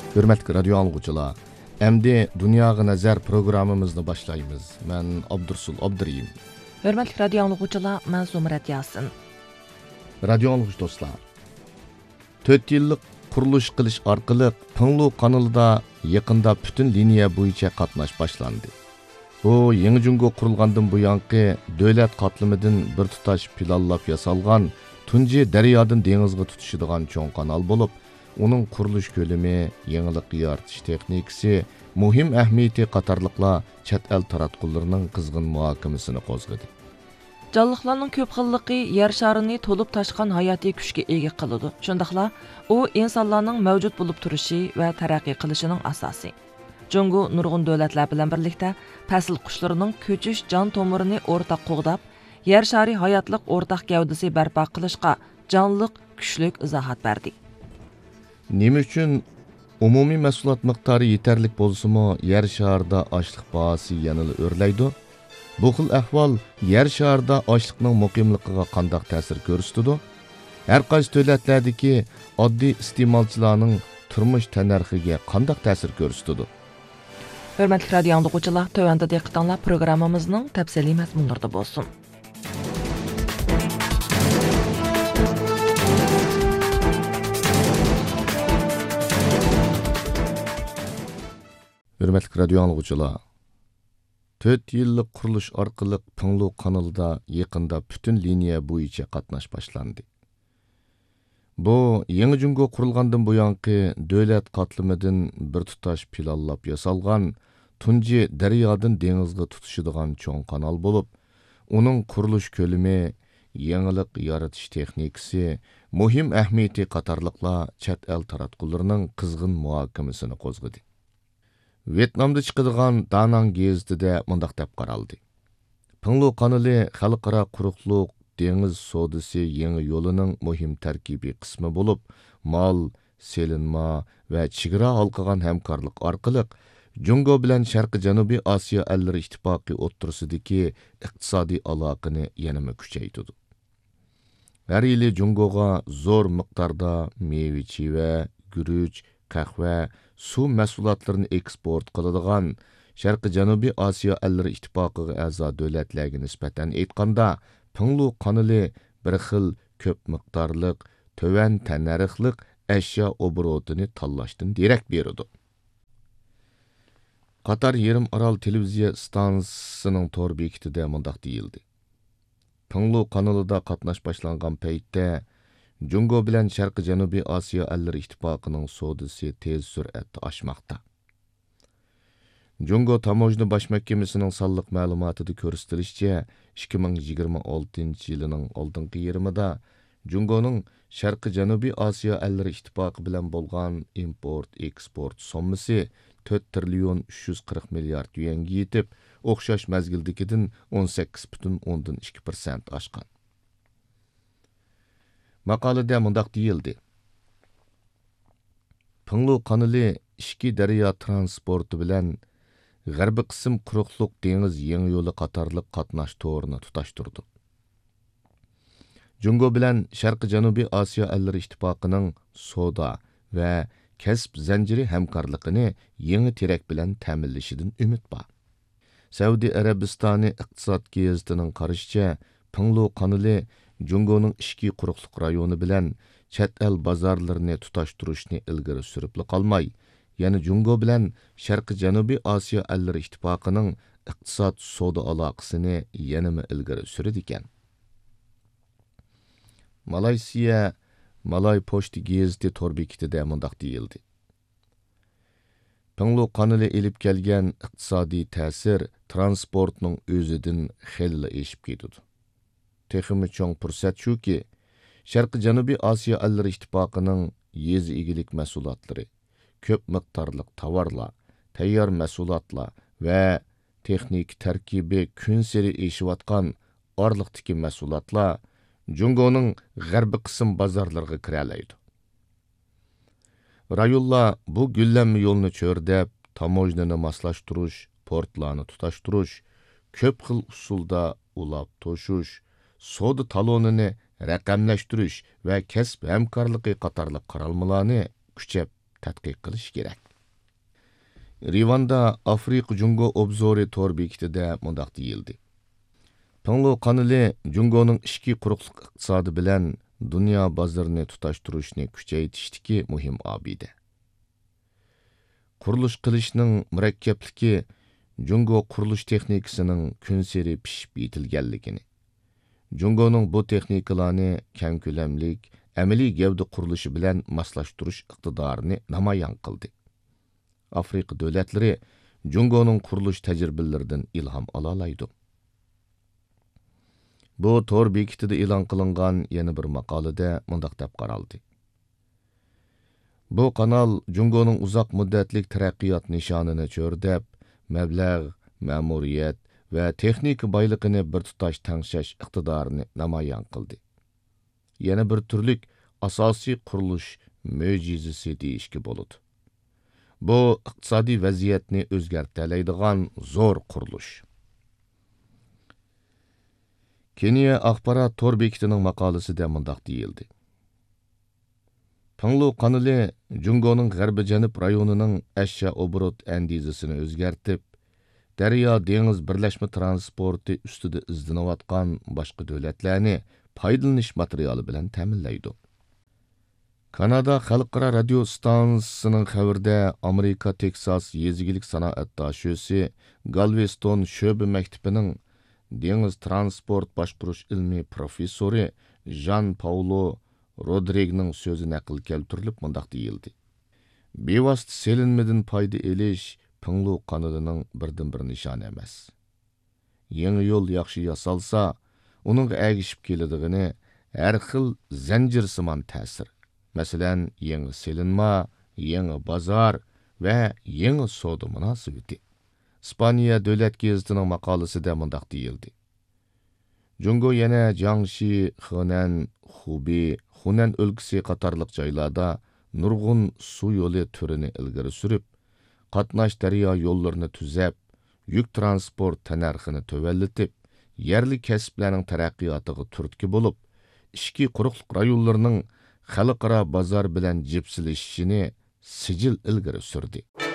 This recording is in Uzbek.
Hürmetli radyo anlıqçılar, əmdi Dünyaya Nəzər proqramımızını başlayımız. Mən Abdursul Abduriyim. Hürmetli radyo anlıqçılar, mən Zumrat Yasin. Radyo anlıqçı dostlar, 4 yıllık quruluş qilish arqılıq Pinglu kanalida yaqında bütün liniya bo'yicha qatnash başlandı. Bu Yeni Jungo qurulgandan buyanqı davlat qatlamidan bir tutash planlab yasalgan tunji daryodan dengizga tutishadigan cho'ng kanal bo'lib, uning qurilish ko'lami, yangilik yaratish texnikasi, muhim ahamiyati qatorliqlar chet el taratqullarining qizg'in muhokamasini qo'zg'adi. Canlıqlarning ko'p xilligi yer sharini to'lib tashqan hayotiy kuchga ega qiladi. Shundaqla, u insonlarning mavjud bo'lib turishi va taraqqiy qilishining asosi. Jungo nurg'un davlatlar bilan birlikda fasl qushlarining ko'chish jon tomirini o'rtaq qo'g'dab, yer shari hayotliq o'rtaq gavdasi barpo qilishga jonliq, kuchlik izohat berdi. Nima uchun umumiy mahsulot miqdori yetarlik bo'lsa-mu, yer sharida ochliq bahosi yanada o'rlaydi? Bu xil ahvol yer sharida ochliqning muqimligiga qanday ta'sir ko'rsatadi? Har qaysi davlatlardagi oddiy iste'molchilarning turmush tanarxiga qanday ta'sir ko'rsatadi? Hürmetli radyo anlıqçılar, tövəndə diqqətinizlə proqramımızın təfsili məzmunlarında bolsun. Hürmetli radyo anlıqçılar, 4 yıllık quruluş arqılıq Pinglu kanalida yaqında bütün liniya bo'yicha qatnash başlandı. Bu Yeni Jungo qurulgandan buyanqı davlat qatlamidan bir tutash planlab yasalgan tunji daryodan dengizga tutishadigan cho'ng kanal bo'lib, uning qurilish ko'lami, yangilik yaratish texnikasi, muhim ahamiyati qatorliqlar chet el taratqullarining qizg'in muhokamasini qo'zg'adi. Vietnamda chiqadigan Danang gazetida mundaq deb qaraldi. Pinglu kanali xalqaro quruqliq dengiz sodisi yangi yo'lining muhim tarkibiy qismi bo'lib, mol, selinma va chegara halqagan hamkorlik orqali Jungo bilan Sharqiy Janubiy Osiyo allari ittifoqi o'ttirisidagi iqtisodiy aloqani yanada kuchaytirdi. Har yili Jungoga zo'r miqdorda meva-cheva, guruch, qahva, suv mahsulotlarini eksport qiladigan Sharqiy Janubiy Osiyo allari ittifoqiga a'zo davlatlarga nisbatan aytganda, Pinglu kanali bir xil ko'p miqdorliq, to'van tanarixliq ashyo obrotini tanlashdan derak beradi. Qatar Yerim Aral televiziya stansiyasining tor bekitida mundaq deyildi. Pinglu kanalida qatnash boshlangan paytda Jungo bilan Sharqiy Janubiy Osiyo allari ittifoqining sodisi tez sur'atda oshmoqda. Jungo Tamojna bosh mahkamasining sonliq ma'lumotida ko'rsatilishicha, 2026 yilining oldingi yarmida Jungoning Sharqiy Janubiy Osiyo allari ittifoqi bilan bo'lgan import-eksport sommasi 4 trillion 340 milliard yuanga yetib, o'xshash mazgildagidan 18,2% oshgan. Maqolada mundaq deyildi. Pinglu kanali ishki daryo transporti bilan g'arbiy qism quruqliq dengiz yangi yo'li qatorliq qatnash to'rini tutashtirdi. Jungo bilan Sharqiy Janubiy Osiyo allari ittifoqining soda va kasb zanjiri hamkorligini yangi terak bilan ta'minlashidan umid bor. Saudiya Arabistoni iqtisod gazetining qarashicha, Pinglu kanali Jungoning ishki quruqliq rayoni bilan chet el bozorlarini tutashtirishni ilgari suribli qolmay, yana Jungo bilan Sharqiy Janubiy Osiyo allari ittifoqining iqtisod soda aloqasini yanada ilgari suradi ekan. Malayziya Malay Pochta gazeti tor bekitida mundaq deyildi. Pinglu kanali elib kelgan iqtisodiy ta'sir transportning o'zidan xeyli eshib ketdi. Texmi cho'ng fursat shuki, Sharqiy Janubiy Osiyo allari ittifoqining yezi egilik mahsulotlari, ko'p miqdorliq tovarlar, tayyor mahsulotlar va texnik tarkibi kun sari eshiyotgan orliqdagi mahsulotlar Jungoning g'arbiy qism bozorlariga kiralaydi. Rayonlar bu gullanma yo'lni cho'rdab, tamojnani moslashtirish, portlarni tutashtirish, ko'p xil usulda ulab to'shish, soda talonini raqamlashtirish va kasb hamkorligi qatorliq qaralmalarni kuchab tadqiq qilish kerak. Rivanda Afrika Jungo obzori tor bekitida mundaq deyildi. Penglu kanali Jungoning ishki quruqlik iqtisodi bilan dunyo bozorini tutashtirishni kuchaytirishdagi muhim obida. Qurilish qilishning murakkabligi Jungo qurilish texnikasining kunseri pishib yetilganligini, Jungoning bu texnikalarni keng ko'lamlik amaliy gavda qurilishi bilan moslashtirish iqtidorini namoyon qildi. Afrika davlatlari Jungoning qurilish tajribalaridan ilhom olaydi. Bu tor bekitida e'lon qilingan yana bir maqolada mundaq deb qaraldi. Bu kanal Jungoning uzoq muddatlik taraqqiyot nishonini cho'rdab, mablag', ma'muriyat va texnika boyligini bir tutash tangshash iqtidorini namoyon qildi. Yana bir turlik asosiy qurilish mo'jizasi deyishga bo'ladi. Bu iqtisodiy vaziyatni o'zgartiradigan zo'r qurilish. Keniya axborot tor bekitining maqolasida mundaq deyildi. Penglu kanali Jungoning g'arbi janub rayonining ashyo obrot andizasini o'zgartib, daryo dengiz birlashma transporti ustida izlanayotgan boshqa davlatlarni foydalanish materiali bilan ta'minlaydi. Kanada xalqaro radio stansiyasining xabarida Amerika Texas yezigilik sanoat dashyosi Galveston sho'ba maktabining dengiz transport boshqarish ilmiy professori Jean Paulo Rodrigning so'zi naql keltirilib mundaq deyildi. Bevosita selinmadan foyda elish Penglu kanalining birdan-bir nishoni emas. Yangi yo'l yaxshi yasalsa, uning ergishib keladigini har xil zanjirsimon ta'sir. Masalan, yangi selinma, yangi bozor va yangi savdo munosabati. İspaniya davlat gazetining maqolasida mundaq deyildi. Jungo yana Jiangxi, Henan, Hubei, Hunan o'lkasi qatorliq joylarda nurg'un suv yo'li turini ilgari surib, qatnash daryo yo'llarini tuzab, yuk transport tanarxini tövallatib, yerli kasblarning taraqqiyotiga turtki bo'lib, ishki quruqliq rayonlarining xalqaro bozor bilan jipsilishishini sijil ilgari surdi.